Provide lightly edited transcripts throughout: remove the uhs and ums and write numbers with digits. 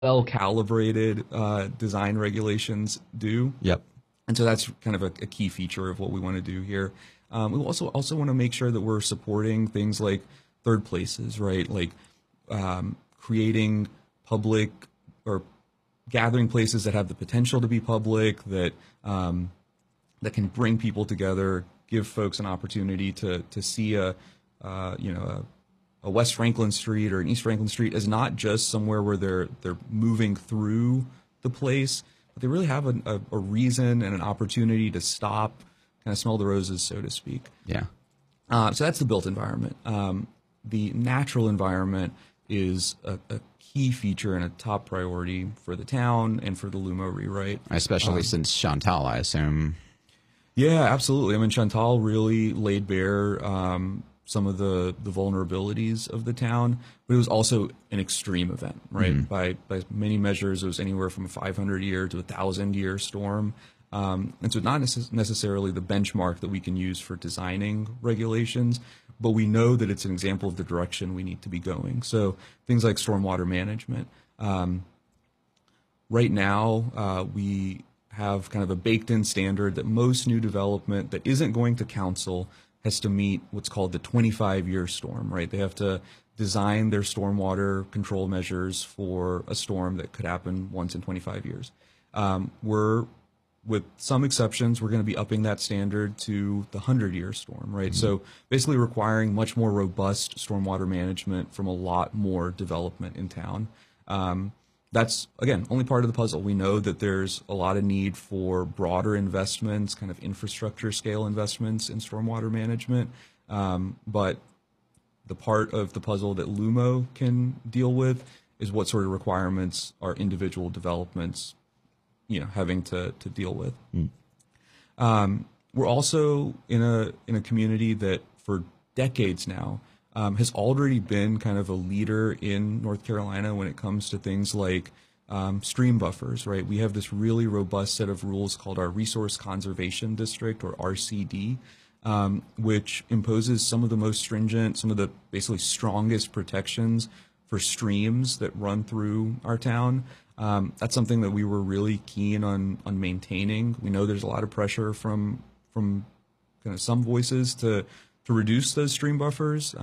well calibrated design regulations do. Yep. And so that's kind of a key feature of what we want to do here. We also want to make sure that we're supporting things like third places, right? Like creating public or gathering places that have the potential to be public, that that can bring people together, give folks an opportunity to see a West Franklin Street or an East Franklin Street as not just somewhere where they're moving through the place, but they really have a reason and an opportunity to stop, kind of smell the roses, so to speak. Yeah. So that's the built environment. The natural environment is a key feature and a top priority for the town and for the LUMO rewrite. Especially since Chantal, I assume. Yeah, absolutely. I mean, Chantal really laid bare some of the vulnerabilities of the town, but it was also an extreme event, right? By many measures, it was anywhere from a 500-year to a 1,000-year storm. And so not necessarily the benchmark that we can use for designing regulations, but we know that it's an example of the direction we need to be going. So things like stormwater management. Right now, we have kind of a baked-in standard that most new development that isn't going to council has to meet what's called the 25-year storm, right? They have to design their stormwater control measures for a storm that could happen once in 25 years. With some exceptions, we're going to be upping that standard to the 100-year storm, right? So basically requiring much more robust stormwater management from a lot more development in town. That's, again, only part of the puzzle. We know that there's a lot of need for broader investments, kind of infrastructure scale investments in stormwater management. But the part of the puzzle that LUMO can deal with is what sort of requirements are individual developments, having to deal with. We're also in a community that for decades now has already been kind of a leader in North Carolina when it comes to things like stream buffers, right? We have this really robust set of rules called our Resource Conservation District, or RCD, which imposes some of the most stringent, some of the basically strongest protections for streams that run through our town. That's something that we were really keen on maintaining. We know there's a lot of pressure from kind of some voices to reduce those stream buffers.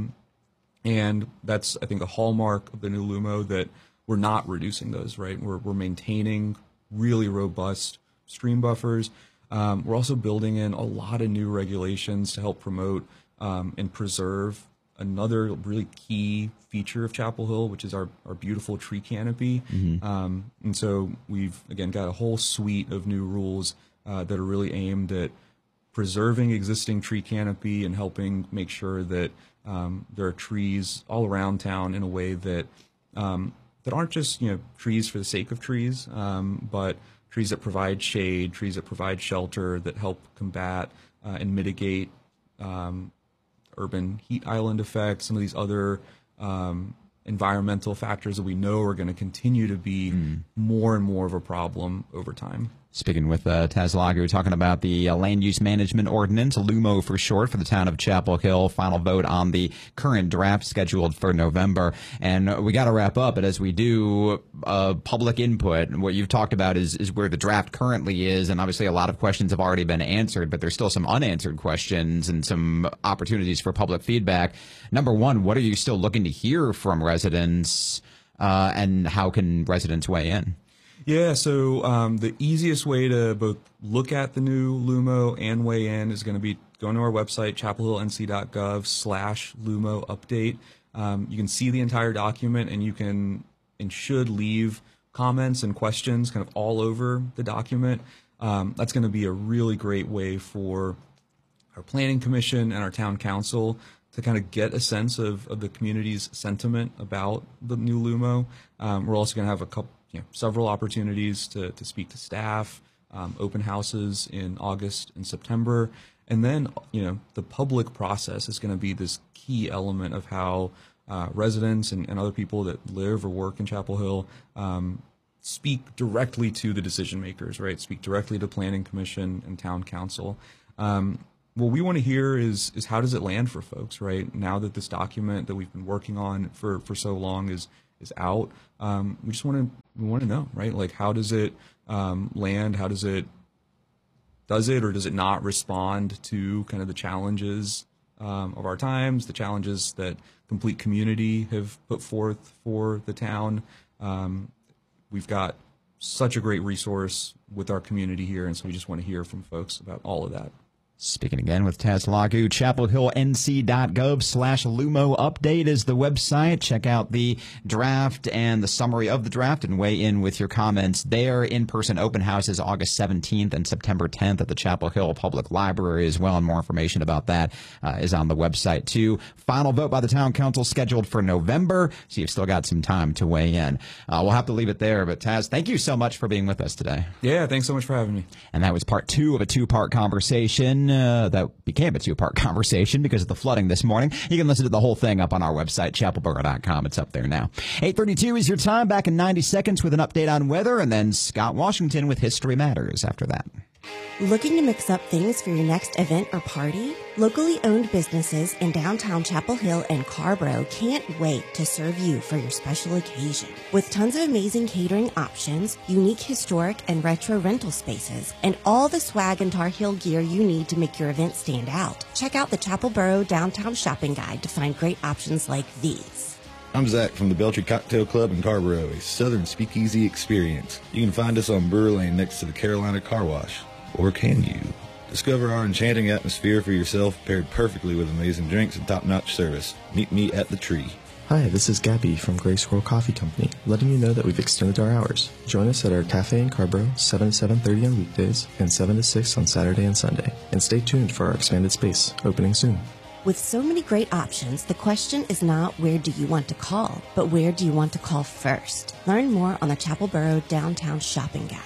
And that's, I think, a hallmark of the new LUMO, that we're not reducing those, right? We're maintaining really robust stream buffers. We're also building in a lot of new regulations to help promote and preserve another really key feature of Chapel Hill, which is our beautiful tree canopy. And so we've, again, got a whole suite of new rules that are really aimed at preserving existing tree canopy and helping make sure that there are trees all around town in a way that that aren't just trees for the sake of trees, but trees that provide shade, trees that provide shelter, that help combat and mitigate urban heat island effects, some of these other environmental factors that we know are going to continue to be more and more of a problem over time. Speaking with Taz Lagu, talking about the Land Use Management Ordinance, LUMO for short, for the town of Chapel Hill. Final vote on the current draft scheduled for November. And we got to wrap up, but as we do, public input, what you've talked about is where the draft currently is, and obviously a lot of questions have already been answered, but there's still some unanswered questions and some opportunities for public feedback. Number one, what are you still looking to hear from residents, and how can residents weigh in? Yeah, so the easiest way to both look at the new LUMO and weigh in is going to be going to our website, chapelhillnc.gov/LUMO update. You can see the entire document, and you can and should leave comments and questions kind of all over the document. That's going to be a really great way for our planning commission and our town council to kind of get a sense of the community's sentiment about the new LUMO. We're also going to have several opportunities to speak to staff, open houses in August and September. And then, the public process is going to be this key element of how residents and other people that live or work in Chapel Hill speak directly to the decision makers, right? Speak directly to Planning Commission and Town Council. What we want to hear is how does it land for folks, right? Now that this document that we've been working on for so long is is out. We just want to know, right? Like, how does it land? How does it or does it not respond to kind of the challenges of our times, the challenges that Complete Community have put forth for the town? We've got such a great resource with our community here, and so we just want to hear from folks about all of that. Speaking again with Taz Lagu, chapelhillnc.gov/Lumo update is the website. Check out the draft and the summary of the draft and weigh in with your comments there. In-person open houses August 17th and September 10th at the Chapel Hill Public Library as well, and more information about that is on the website too. Final vote by the town council scheduled for November, so you've still got some time to weigh in. We'll have to leave it there, but Taz, thank you so much for being with us today. Yeah, thanks so much for having me. And that was part 2 of a 2-part conversation. That became a 2-part conversation because of the flooding this morning. You can listen to the whole thing up on our website, chapelboro.com. It's up there now. 8:32 is your time. Back in 90 seconds with an update on weather, and then Scott Washington with History Matters after that. Looking to mix up things for your next event or party? Locally owned businesses in downtown Chapel Hill and Carborough can't wait to serve you for your special occasion. With tons of amazing catering options, unique historic and retro rental spaces, and all the swag and Tar Heel gear you need to make your event stand out, check out the Chapelboro Downtown Shopping Guide to find great options like these. I'm Zach from the Beltry Cocktail Club in Carborough, a southern speakeasy experience. You can find us on Brewer Lane next to the Carolina Car Wash. Or can you? Discover our enchanting atmosphere for yourself, paired perfectly with amazing drinks and top-notch service. Meet me at the Tree. Hi, this is Gabby from Gray Squirrel Coffee Company, letting you know that we've extended our hours. Join us at our cafe in Carborough, 7 to 7:30 on weekdays and 7 to 6 on Saturday and Sunday. And stay tuned for our expanded space, opening soon. With so many great options, the question is not where do you want to call, but where do you want to call first? Learn more on the Chapelboro Downtown Shopping Guide.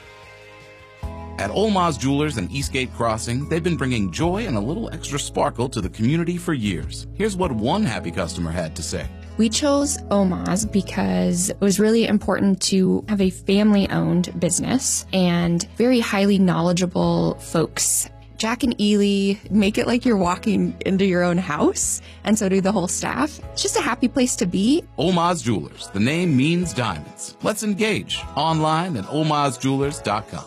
At Olmaz Jewelers and Eastgate Crossing, they've been bringing joy and a little extra sparkle to the community for years. Here's what one happy customer had to say. We chose Olmaz because it was really important to have a family-owned business and very highly knowledgeable folks. Jack and Ely make it like you're walking into your own house, and so do the whole staff. It's just a happy place to be. Olmaz Jewelers. The name means diamonds. Let's engage. Online at olmazjewelers.com.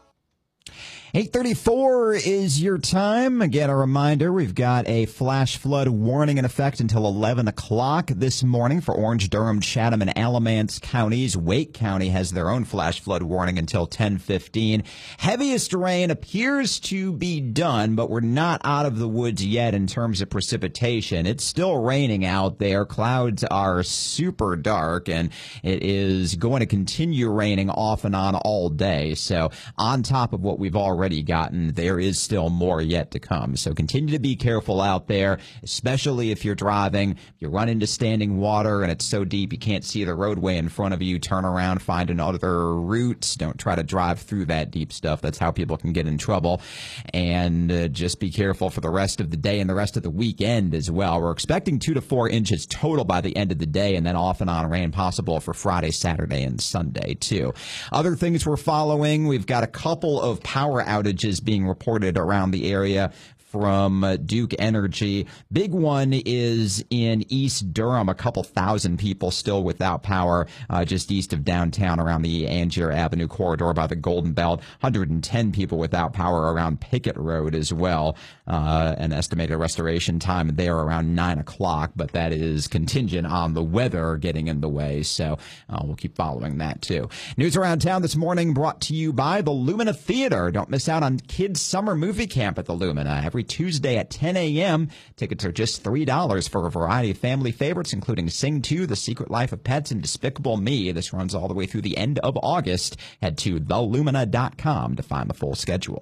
8:34 is your time. Again, a reminder, we've got a flash flood warning in effect until 11 o'clock this morning for Orange, Durham, Chatham, and Alamance counties. Wake County has their own flash flood warning until 10:15. Heaviest rain appears to be done, but we're not out of the woods yet in terms of precipitation. It's still raining out there. Clouds are super dark, and it is going to continue raining off and on all day. So on top of what we've already gotten, there is still more yet to come. So continue to be careful out there, especially if you're driving. If you run into standing water and it's so deep you can't see the roadway in front of you, turn around, find another route. Don't try to drive through that deep stuff. That's how people can get in trouble. And just be careful for the rest of the day and the rest of the weekend as well. We're expecting 2 to 4 inches total by the end of the day, and then off and on rain possible for Friday, Saturday, and Sunday too. Other things we're following, we've got a couple of power outages being reported around the area from Duke Energy. Big one is in East Durham. A couple thousand people still without power just east of downtown around the Angier Avenue corridor by the Golden Belt. 110 people without power around Pickett Road as well. An estimated restoration time there around 9 o'clock, but that is contingent on the weather getting in the way, so we'll keep following that too. News around town this morning brought to you by the Lumina Theater. Don't miss out on Kids Summer Movie Camp at the Lumina every Tuesday at 10 a.m. Tickets are just $3 for a variety of family favorites, including Sing 2, The Secret Life of Pets, and Despicable Me. This runs all the way through the end of August. Head to thelumina.com to find the full schedule.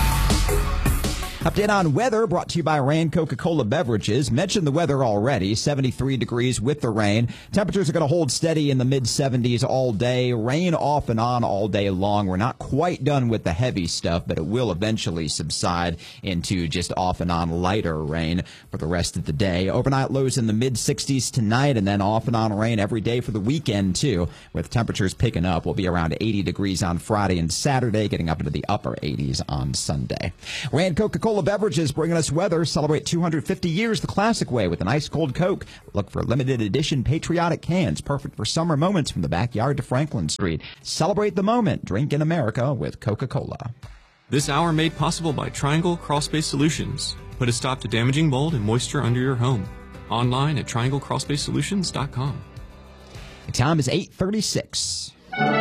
Update on weather brought to you by Rand Coca-Cola Beverages. Mentioned the weather already, 73 degrees with the rain. Temperatures are going to hold steady in the mid-70s all day. Rain off and on all day long. We're not quite done with the heavy stuff, but it will eventually subside into just off and on lighter rain for the rest of the day. Overnight lows in the mid-60s tonight, and then off and on rain every day for the weekend, too, with temperatures picking up. We'll be around 80 degrees on Friday and Saturday, getting up into the upper 80s on Sunday. Rand Coca-Cola Coca-Cola Beverages bringing us weather. Celebrate 250 years the classic way with an ice cold Coke. Look for limited edition patriotic cans, perfect for summer moments from the backyard to Franklin Street. Celebrate the moment. Drink in America with Coca-Cola. This hour made possible by Triangle Crawlspace Solutions. Put a stop to damaging mold and moisture under your home. Online at trianglecrawlspacesolutions.com. The time is 8:36.